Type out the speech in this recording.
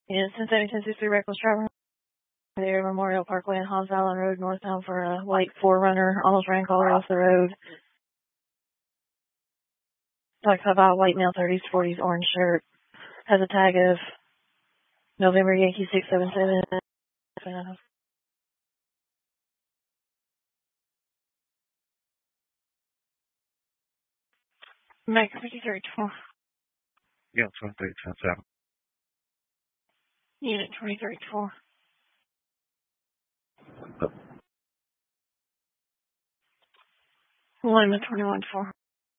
Yeah, Cincinnati 1063 reckless driver. There, Memorial Parkway and Hobbs Island Road, northbound for a white 4Runner. Almost ran caller off the road. Talks about white male, 30s, 40s, orange shirt. Has a tag of November Yankee 677. Mike 53-4. Yeah, 23-10-7. Unit 23-4. Alignment 21-4.